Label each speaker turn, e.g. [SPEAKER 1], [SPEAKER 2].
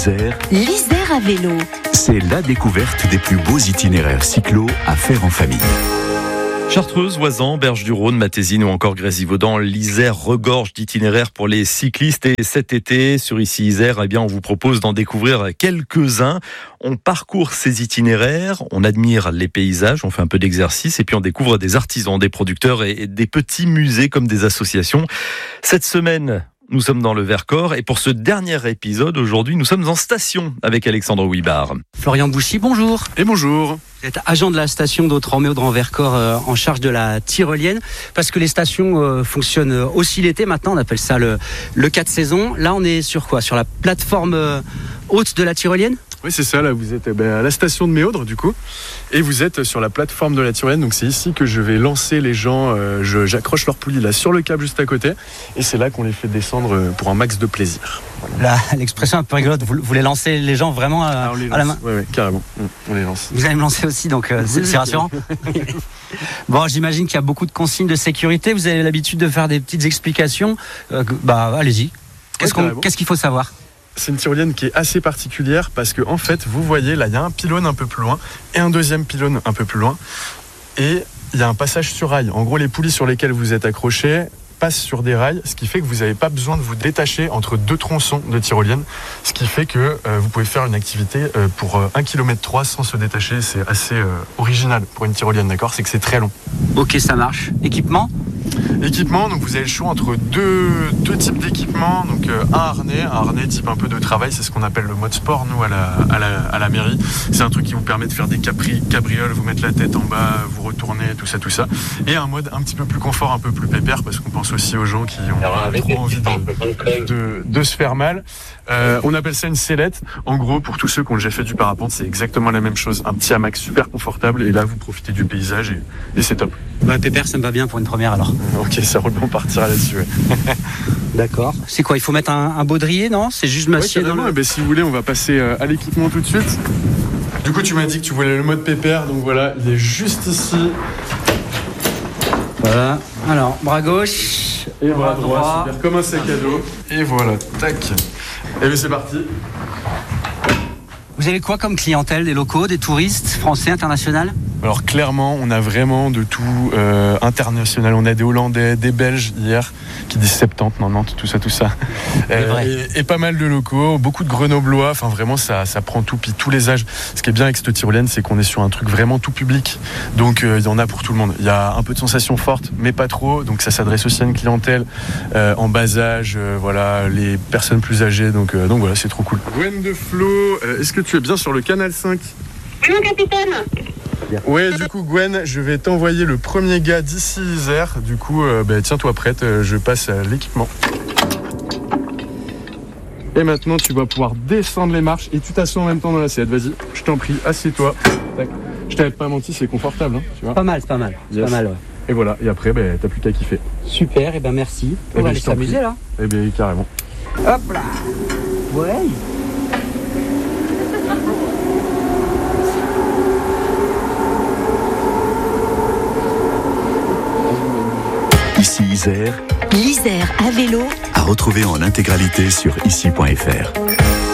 [SPEAKER 1] Isère,
[SPEAKER 2] l'Isère à vélo.
[SPEAKER 1] c'est la découverte des plus beaux itinéraires cyclo à faire en famille.
[SPEAKER 3] Chartreuse, Oisan, Berge-du-Rhône, Matésine ou encore Grésivaudan, l'Isère regorge d'itinéraires pour les cyclistes. Et cet été, sur Ici Isère, eh bien, on vous propose d'en découvrir quelques-uns. On parcourt ces itinéraires, on admire les paysages, on fait un peu d'exercice et puis on découvre des artisans, des producteurs et des petits musées comme des associations. Cette semaine, nous sommes dans le Vercors et pour ce dernier épisode, aujourd'hui, nous sommes en station avec Alexandre Ouibard.
[SPEAKER 4] Florian Bouchy, bonjour.
[SPEAKER 5] Et bonjour.
[SPEAKER 4] Vous êtes agent de la station d'Autran-Vercors en charge de la tyrolienne, parce que les stations fonctionnent aussi l'été maintenant, on appelle ça le 4 saisons. Là, on est sur quoi ? Sur la plateforme haute de la tyrolienne ?
[SPEAKER 5] Oui, c'est ça, là vous êtes à la station de Méaudre du coup, et vous êtes sur la plateforme de la tyrolienne, donc c'est ici que je vais lancer les gens, j'accroche leur poulie là sur le câble juste à côté, et c'est là qu'on les fait descendre pour un max de plaisir.
[SPEAKER 4] Là, l'expression un peu rigolote, vous voulez lancer les gens vraiment à la main ?
[SPEAKER 5] Oui, carrément, on les lance.
[SPEAKER 4] Vous allez me lancer aussi, donc c'est rassurant. Bon, j'imagine qu'il y a beaucoup de consignes de sécurité, vous avez l'habitude de faire des petites explications, allez-y. Qu'est-ce qu'il faut savoir ?
[SPEAKER 5] C'est une tyrolienne qui est assez particulière parce que en fait, vous voyez, là, il y a un pylône un peu plus loin et un deuxième pylône un peu plus loin. Et il y a un passage sur rail. En gros, les poulies sur lesquelles vous êtes accrochés passent sur des rails, ce qui fait que vous n'avez pas besoin de vous détacher entre deux tronçons de tyrolienne, ce qui fait que vous pouvez faire une activité pour 1,3 km sans se détacher. C'est assez original pour une tyrolienne, d'accord ? C'est que c'est très long.
[SPEAKER 4] Ok, ça marche. Équipement ?
[SPEAKER 5] Donc vous avez le choix entre deux types d'équipements, donc un harnais type un peu de travail, c'est ce qu'on appelle le mode sport nous à la mairie. C'est un truc qui vous permet de faire des cabrioles, vous mettre la tête en bas, vous retourner, tout ça. Et un mode un petit peu plus confort, un peu plus pépère, parce qu'on pense aussi aux gens qui ont trop envie de se faire mal. On appelle ça une sellette. En gros, pour tous ceux qui ont déjà fait du parapente, c'est exactement la même chose. Un petit hamac super confortable, et là vous profitez du paysage et c'est top.
[SPEAKER 4] Pépère, ça me va bien pour une première alors.
[SPEAKER 5] Ok, ça roule, on partira là-dessus. Ouais.
[SPEAKER 4] D'accord. C'est quoi ? Il faut mettre un baudrier, non ? C'est juste m'assied dans le...
[SPEAKER 5] Si vous voulez, on va passer à l'équipement tout de suite. Du coup, tu m'as dit que tu voulais le mode pépère, donc voilà, il est juste ici.
[SPEAKER 4] Voilà. Alors, bras gauche
[SPEAKER 5] et bras droit, super, comme un sac à dos. Et voilà, tac. Et bien c'est parti.
[SPEAKER 4] Vous avez quoi comme clientèle ? Des locaux, des touristes, français, internationaux ?
[SPEAKER 5] Alors clairement, on a vraiment de tout international. On a des Hollandais, des Belges hier, qui disent 70, 90, tout ça. Et pas mal de locaux, beaucoup de Grenoblois. Enfin vraiment, ça prend tout, puis tous les âges. Ce qui est bien avec cette tyrolienne, c'est qu'on est sur un truc vraiment tout public. Donc il y en a pour tout le monde. Il y a un peu de sensations fortes, mais pas trop. Donc ça s'adresse aussi à une clientèle en bas âge, voilà, les personnes plus âgées. Donc voilà, c'est trop cool. Gwen de Flo, est-ce que tu es bien sur le canal 5 ?
[SPEAKER 6] Oui, mon capitaine.
[SPEAKER 5] Ouais, du coup, Gwen, je vais t'envoyer le premier gars d'ici Isère. Du coup, tiens-toi prête, je passe à l'équipement. Et maintenant, tu vas pouvoir descendre les marches et tu t'assois en même temps dans la sellette. Vas-y, je t'en prie, assieds-toi. Tac. Je t'avais pas menti, c'est confortable, hein, tu vois.
[SPEAKER 4] Pas mal. Yes. Pas mal, ouais.
[SPEAKER 5] Et voilà, et après, t'as plus qu'à kiffer.
[SPEAKER 4] Super, et merci. On va aller s'amuser là.
[SPEAKER 5] Eh bien, carrément.
[SPEAKER 4] Hop là. Ouais.
[SPEAKER 1] Ici Isère,
[SPEAKER 2] L'Isère à vélo.
[SPEAKER 1] à retrouver en intégralité sur ici.fr.